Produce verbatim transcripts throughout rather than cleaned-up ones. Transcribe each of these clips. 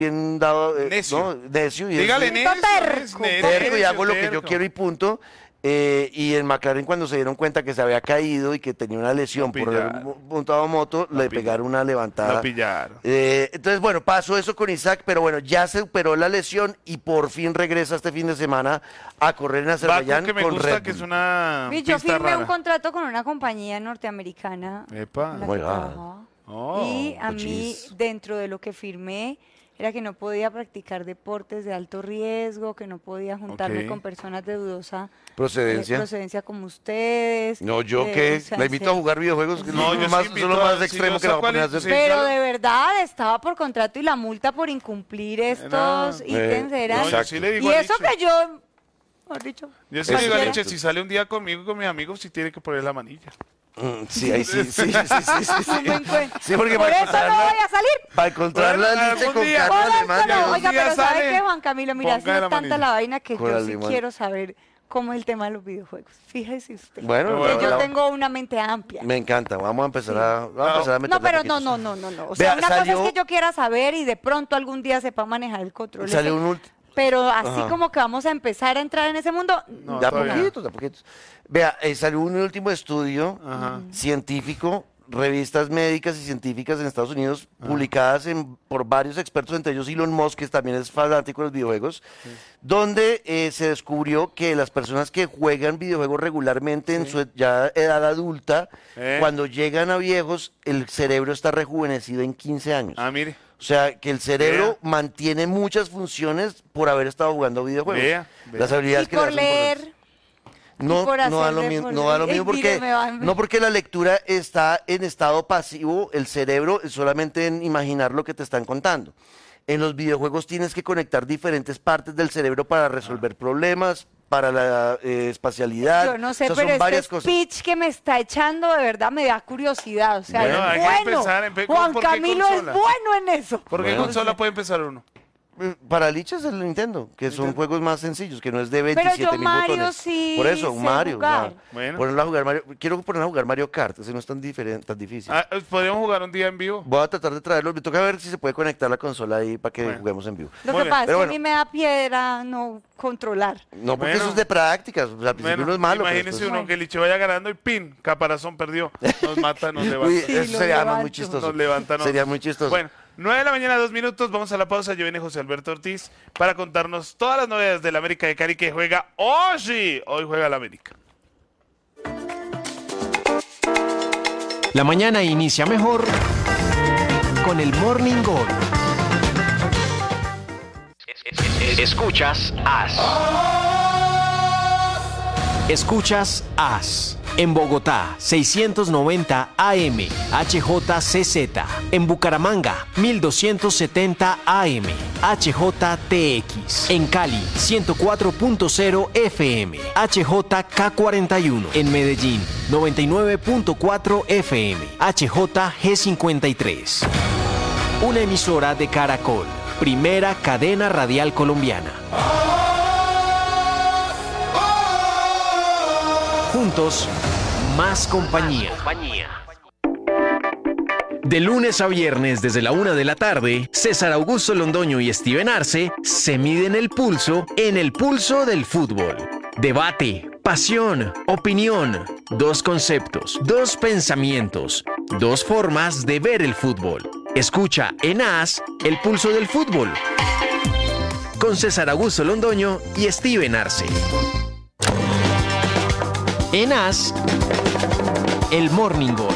bien dado, eh, Necio. ¿no? Necio. Y Dígale es, necio. terco. es terco y hago lo que terco. yo quiero y punto. Eh, y en McLaren cuando se dieron cuenta que se había caído y que tenía una lesión Lo por haber pillaron. mo- montado moto, Lo le pillaron. pegaron una levantada. Lo pillaron. Eh, entonces, bueno, pasó eso con Isaac, pero bueno, ya se superó la lesión y por fin regresa este fin de semana a correr en Azerbaiyán Baku, que me con gusta, Red que es Bull. una Y yo pista firmé rara. un contrato con una compañía norteamericana Epa. en la que Oiga. trabajaba. Oh, y a mí, cochis. dentro de lo que firmé, era que no podía practicar deportes de alto riesgo, que no podía juntarme Ok. con personas de dudosa eh, Procedencia. procedencia como ustedes. No, yo eh, que o sea, la invito sí. a jugar videojuegos, que No, es yo lo más, sí invito son lo a- más si extremo yo que la voy a saco poner a al- hacer. sí. Pero solo- de verdad estaba por contrato y la multa por incumplir estos Era- ítems Eh, era. No, yo Exacto. sí le digo Y a eso Nietzsche. que yo, mejor dicho, Yo sí le digo a cualquiera. Nietzsche, si sale un día conmigo con mis amigos, sí tiene que poner la manilla. Mm, sí, ahí sí, sí, sí, sí, sí, sí. Un buen cuen- Sí, porque por para eso no encontrarla- voy a salir. Para encontrarla Bueno, dice algún con día. Carlos Por eso Alemania. no. algún Oiga, día pero ¿sabe sale, qué, Juan Camilo? Mira, ha ponga sido la tanta manilla. la vaina que Con yo la sí limón. quiero saber cómo es el tema de los videojuegos. Fíjese usted. Bueno, Que que bueno, yo la- tengo una mente amplia. me encanta. Vamos a empezar a, vamos a, Ah, empezar a meterle No, pero poquitos. no, no, no, no, no. O sea, Vea, una salió- cosa es que yo quiera saber y de pronto algún día sepa manejar el control. Salió ese, un ulti- Pero así Ajá. como que vamos a empezar a entrar en ese mundo, No, de a todavía. poquitos, de a poquitos. Vea, eh, salió un último estudio Ajá. científico, revistas médicas y científicas en Estados Unidos, publicadas en- por varios expertos, entre ellos Elon Musk, que también es fanático de los videojuegos, donde eh, se descubrió que las personas que juegan videojuegos regularmente en su ya edad adulta, Eh. cuando llegan a viejos, el cerebro está rejuvenecido en quince años. Ah, mire. O sea, que el cerebro Vea. mantiene muchas funciones por haber estado jugando videojuegos. Vea, vea. Las habilidades y que le por hacen importantes. leer. No, por no da hacer lo mismo, deporte. no da lo Ey, mismo porque, míreme, va. no porque la lectura está en estado pasivo, el cerebro es solamente en imaginar lo que te están contando. En los videojuegos tienes que conectar diferentes partes del cerebro para resolver problemas, para la eh, espacialidad. Yo no sé, o sea, pero son este varias cosas. speech que me está echando de verdad me da curiosidad. O sea, Bueno, es hay que bueno. empezar en pe- Juan ¿por qué Camilo es consola? bueno en eso. ¿Por qué Bueno. consola puede empezar uno? Eh, Para Lich es el Nintendo, que son juegos más sencillos, que no es de Pero veintisiete yo mil Mario botones. sí Por eso, un sé Mario. jugar. o sea, Bueno. ponerlo a jugar Mario. Quiero ponerlo a jugar Mario Kart, ese no es tan, diferente, tan difícil. Ah, podríamos jugar un día en vivo. Voy a tratar de traerlo. Me toca ver si se puede conectar la consola ahí para que Bueno. juguemos en vivo. Lo Muy que bien. pasa es que Pero a bueno. mí me da piedra no controlar. No, porque Bueno. eso es de prácticas. O sea, al principio Bueno, no es malo. pero imagínese después- uno que Liche vaya ganando y ¡pin! Caparazón perdió. Nos mata, nos levanta. Uy, Sí, eso lo sería además muy levanto. chistoso. Nos levanta, nos- Sería muy chistoso. Bueno, nueve de la mañana, dos minutos. Vamos a la pausa. Yo viene José Alberto Ortiz para contarnos todas las novedades del América de Cali que juega hoy. Sí, hoy juega el América. La mañana inicia mejor con el Morning Gol. Escuchas As. Escuchas As. En Bogotá, seiscientos noventa A M, H J C Z. En Bucaramanga, mil doscientos setenta A M, H J T X. En Cali, ciento cuatro punto cero F M, H J K cuarenta y uno. En Medellín, noventa y nueve punto cuatro F M, H J G cincuenta y tres. Una emisora de Caracol, primera cadena radial colombiana. Juntos, más compañía. De lunes a viernes desde la una de la tarde, César Augusto Londoño y Steven Arce se miden el pulso en el pulso del fútbol. Debate, pasión, opinión, dos conceptos, dos pensamientos, dos formas de ver el fútbol. Escucha en As el pulso del fútbol con César Augusto Londoño y Steven Arce. En As, el Morning Gol.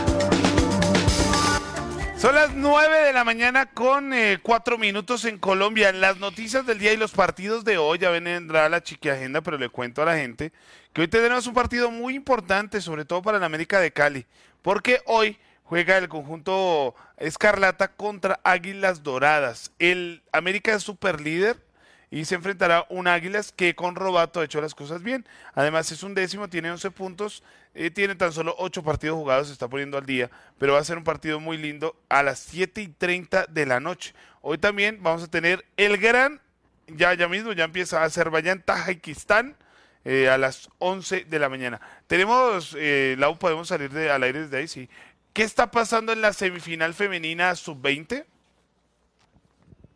Son las nueve de la mañana con eh, cuatro minutos en Colombia. En las noticias del día y los partidos de hoy, ya vendrá la chiqui agenda, pero le cuento a la gente que hoy tendremos un partido muy importante, sobre todo para el América de Cali, porque hoy juega el conjunto Escarlata contra Águilas Doradas. El América es super líder y se enfrentará a un Águilas que con Robato ha hecho las cosas bien. Además es un décimo, tiene once puntos, eh, tiene tan solo ocho partidos jugados, se está poniendo al día, pero va a ser un partido muy lindo a las siete y treinta de la noche. Hoy también vamos a tener el gran, ya, ya mismo, ya empieza Azerbaiyán, Tajikistán, eh, a las once de la mañana. Tenemos, eh, Lau, podemos salir de, al aire desde ahí, sí. ¿Qué está pasando en la semifinal femenina sub veinte?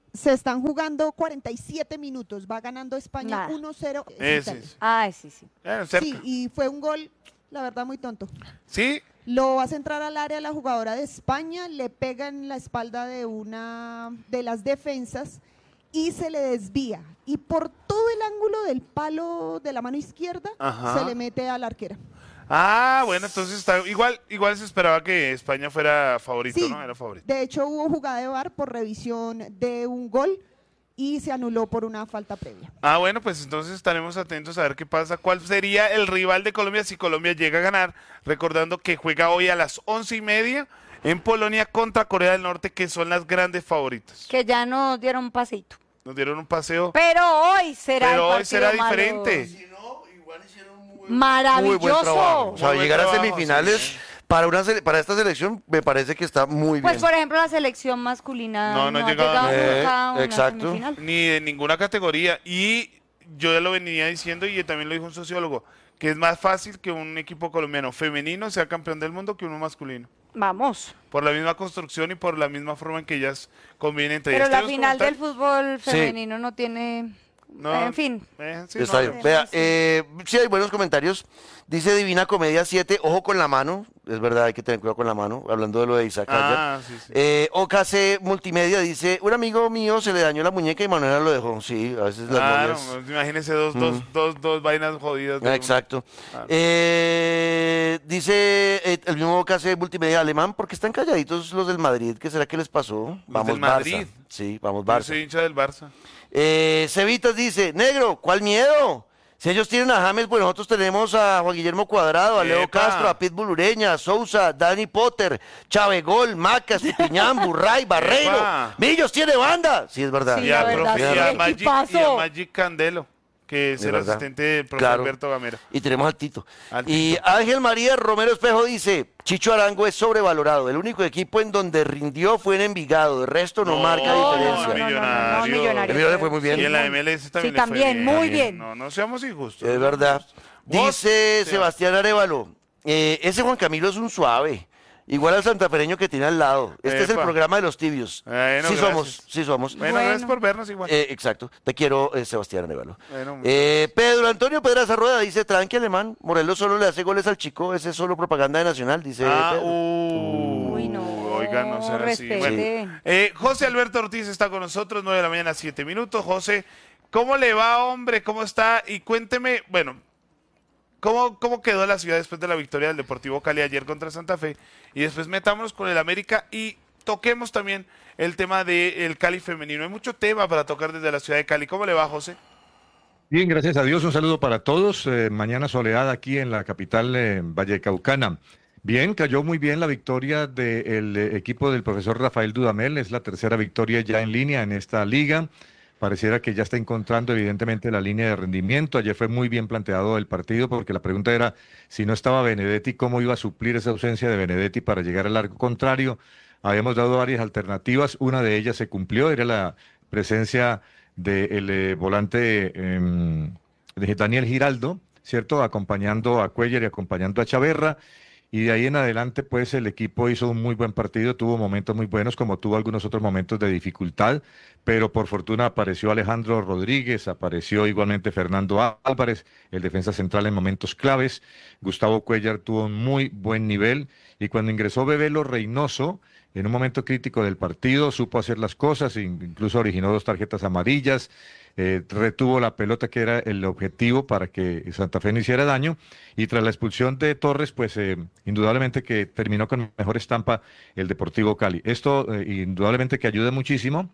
Se están jugando cuarenta y siete minutos, va ganando España Nada. uno cero. Ese es. Ay, sí, sí. Bueno, cerca. Sí, y fue un gol, la verdad, muy tonto. Sí, Lo va a centrar al área la jugadora de España, le pega en la espalda de una de las defensas y se le desvía. Y por todo el ángulo del palo de la mano izquierda Ajá. se le mete a la arquera. Ah, bueno, entonces está igual, igual se esperaba que España fuera favorito, Sí, ¿no? Era favorito. de hecho hubo jugada de V A R por revisión de un gol y se anuló por una falta previa. Ah, bueno, pues entonces estaremos atentos a ver qué pasa. ¿Cuál sería el rival de Colombia si Colombia llega a ganar? Recordando que juega hoy a las once y media en Polonia contra Corea del Norte, que son las grandes favoritas. Que ya nos dieron un paseíto. Nos dieron un paseo, Pero hoy será pero el hoy partido será malo. diferente. Maravilloso. Muy buen trabajo. O sea, Muy buen llegar a trabajo, semifinales sí. para una sele- para esta selección me parece que está muy Pues bien. por ejemplo la selección masculina No, no, no ha llegaba- llegado Eh, nunca a una exacto. semifinal. Ni de ninguna categoría. Y yo ya lo venía diciendo y también lo dijo un sociólogo, que es más fácil que un equipo colombiano femenino sea campeón del mundo que uno masculino. Vamos. Por la misma construcción y por la misma forma en que ellas conviven entre Pero ellas. la ¿Tenemos final del comentarios? fútbol Sí. femenino no tiene... No, en fin. eh, sí, Está no, bien. no. Vea, eh, sí hay buenos comentarios. Dice Divina Comedia siete, ojo con la mano. Es verdad, hay que tener cuidado con la mano, hablando de lo de Isaac ayer. Ah, sí, sí. Eh, O K C Multimedia dice, un amigo mío se le dañó la muñeca y Manuela lo dejó. Sí, a veces las Claro, novias... pues, imagínese dos, dos, dos, dos vainas jodidas. de Ah, una. exacto. Claro. Eh, dice eh, el mismo que hace multimedia alemán, porque están calladitos los del Madrid? ¿Qué será que les pasó? Vamos del Madrid. Barça. Sí, vamos Yo Barça. soy hincha del Barça. Eh, Cevitas dice, negro, ¿cuál miedo? Si ellos tienen a James, pues nosotros tenemos a Juan Guillermo Cuadrado, a Leo Epa. Castro, a Pitbull Ureña, a Sousa, Dani Potter, Chavegol, Macas, Pipiñán, Burray, Barreiro. Epa. Millos tiene banda. Sí, es verdad. Sí, y, a la verdad, profe- sí, y a qué Magic, equipazo. y a Magic Candelo, que es De el verdad. asistente del profe Claro. Alberto Gamera. Y tenemos al Tito. Al Y Tito. Ángel María Romero Espejo dice, Chicho Arango es sobrevalorado. El único equipo en donde rindió fue en Envigado. De resto no, No, marca no, diferencia. no, Millonarios. El Millonarios le fue muy bien. Y en la M L S también Sí, le fue también, bien. muy También. bien. No, no seamos injustos. Es verdad. Vos, Dice Seba. Sebastián Arevalo, eh, ese Juan Camilo es un suave. Igual al santafereño que tiene al lado. Este es el Epa. programa de los tibios. Bueno, sí gracias. somos, sí somos. Bueno, Bueno. gracias por vernos igual. Eh, exacto. Te quiero, eh, Sebastián Arevalo. Bueno, Eh, Pedro Antonio Pedraza Rueda dice, tranqui alemán, Morelos solo le hace goles al chico, ese es solo propaganda de Nacional, dice ah, Pedro. uh, Uy, no, Oigan, no sean así. respeten. Bueno, eh, José Alberto Ortiz está con nosotros, nueve de la mañana, siete minutos. José, ¿cómo le va, hombre? ¿Cómo está? Y cuénteme, bueno, ¿cómo, cómo quedó la ciudad después de la victoria del Deportivo Cali ayer contra Santa Fe? Y después metámonos con el América y toquemos también el tema del Cali femenino. Hay mucho tema para tocar desde la ciudad de Cali. ¿Cómo le va, José? Bien, gracias a Dios. Un saludo para todos. Eh, mañana soleada aquí en la capital eh, vallecaucana. Bien, cayó muy bien la victoria del eh, equipo del profesor Rafael Dudamel. Es la tercera victoria ya en línea en esta liga. Pareciera que ya está encontrando evidentemente la línea de rendimiento. Ayer fue muy bien planteado el partido porque la pregunta era si no estaba Benedetti, ¿cómo iba a suplir esa ausencia de Benedetti para llegar al arco contrario? Habíamos dado varias alternativas. Una de ellas se cumplió, era la presencia del eh, volante eh, de Daniel Giraldo, ¿cierto? Acompañando a Cuellar y acompañando a Chaverra. Y de ahí en adelante, pues el equipo hizo un muy buen partido, tuvo momentos muy buenos, como tuvo algunos otros momentos de dificultad, pero por fortuna apareció Alejandro Rodríguez, apareció igualmente Fernando Álvarez, el defensa central en momentos claves. Gustavo Cuellar tuvo un muy buen nivel y cuando ingresó Bebelo Reynoso, en un momento crítico del partido, supo hacer las cosas, incluso originó dos tarjetas amarillas, eh, retuvo la pelota que era el objetivo para que Santa Fe no hiciera daño, y tras la expulsión de Torres, pues eh, indudablemente que terminó con mejor estampa el Deportivo Cali. Esto eh, indudablemente que ayuda muchísimo.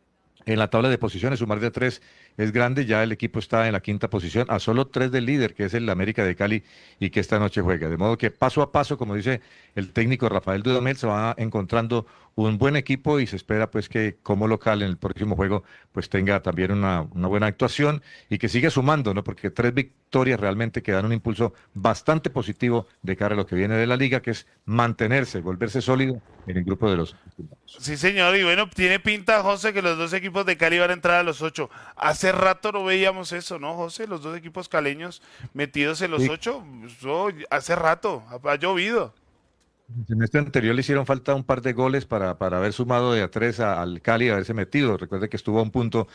En la tabla de posiciones, sumar de tres es grande, ya el equipo está en la quinta posición, a solo tres del líder, que es el América de Cali, y que esta noche juega. De modo que paso a paso, como dice el técnico Rafael Dudamel, se va encontrando un buen equipo y se espera pues que como local en el próximo juego pues tenga también una, una buena actuación y que siga sumando, ¿no? Porque tres victorias realmente que dan un impulso bastante positivo de cara a lo que viene de la liga, que es mantenerse, volverse sólido en el grupo de los... Sí, señor, y bueno, tiene pinta, José, que los dos equipos de Cali van a entrar a los ocho. Hace rato no veíamos eso, ¿no, José? Los dos equipos caleños metidos en los Sí. ocho, eso hace rato, ha, ha llovido. El semestre anterior le hicieron falta un par de goles para, para haber sumado de a tres a- al Cali y haberse metido. Recuerde que estuvo a un punto